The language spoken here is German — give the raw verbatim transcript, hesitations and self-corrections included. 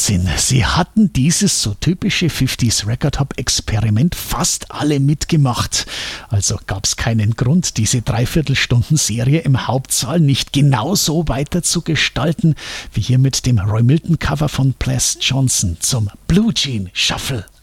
Wahnsinn. Sie hatten dieses so typische fünfziger Record Hop Experiment fast alle mitgemacht. Also gab es keinen Grund, diese Dreiviertelstunden-Serie im Hauptsaal nicht genauso weiter zu gestalten, wie hier mit dem Roy Milton Cover von Ples Johnson zum Blue Jean Shuffle.